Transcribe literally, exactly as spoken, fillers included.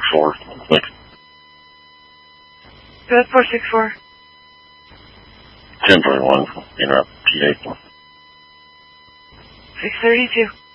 four. Thanks. Go ahead, four six four. ten twenty-one, interrupt, P eight. six thirty-two.